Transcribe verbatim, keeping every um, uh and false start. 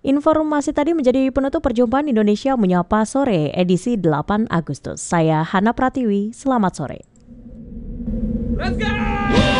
Informasi tadi menjadi penutup perjumpaan Indonesia Menyapa Sore edisi delapan Agustus. Saya Hana Pratiwi, selamat sore. Let's go!